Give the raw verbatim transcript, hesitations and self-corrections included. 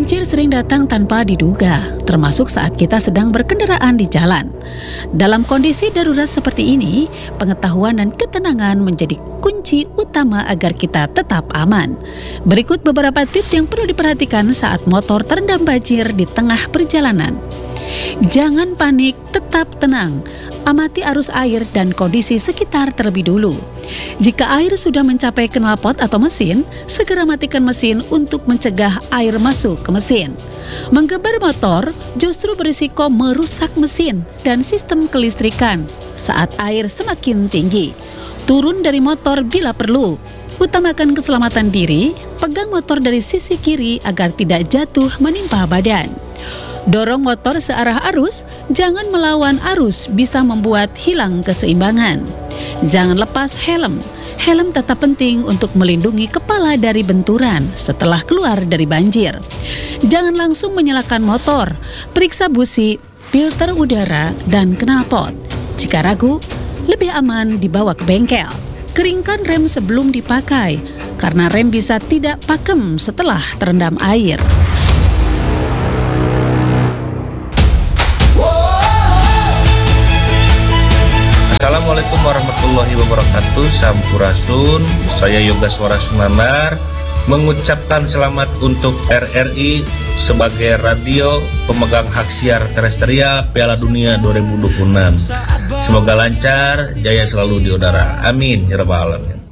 Banjir sering datang tanpa diduga, termasuk saat kita sedang berkendaraan di jalan. Dalam kondisi darurat seperti ini, pengetahuan dan ketenangan menjadi kunci utama agar kita tetap aman. Berikut beberapa tips yang perlu diperhatikan saat motor terendam banjir di tengah perjalanan. Jangan panik, tetap tenang. Amati arus air dan kondisi sekitar terlebih dulu. Jika air sudah mencapai knalpot atau mesin, segera matikan mesin untuk mencegah air masuk ke mesin. Menggeber motor justru berisiko merusak mesin dan sistem kelistrikan saat air semakin tinggi. Turun dari motor bila perlu. Utamakan keselamatan diri, pegang motor dari sisi kiri agar tidak jatuh menimpa badan. Dorong motor searah arus, jangan melawan arus bisa membuat hilang keseimbangan. Jangan lepas helm. Helm tetap penting untuk melindungi kepala dari benturan setelah keluar dari banjir. Jangan langsung menyalakan motor. Periksa busi, filter udara, dan knalpot. Jika ragu, lebih aman dibawa ke bengkel. Keringkan rem sebelum dipakai, karena rem bisa tidak pakem setelah terendam air. Assalamualaikum warahmatullahi wabarakatuh. Sampurasun. Saya Yoga Swara Sunanar mengucapkan selamat untuk R R I sebagai radio pemegang hak siar terestrial Piala Dunia dua ribu dua puluh enam. Semoga lancar, jaya selalu di udara. Amin ya rabbal alamin.